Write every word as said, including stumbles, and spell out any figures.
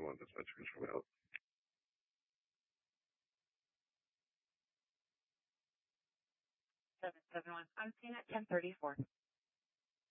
one, dispatch control out. seven seven one, I'm seeing at ten thirty-four.